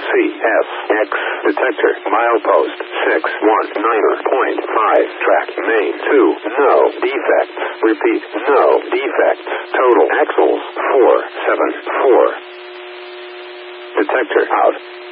CSX. Detector. Milepost 619.5. Track main 2. No defects. Repeat. No defects. Total axles 474. Detector out.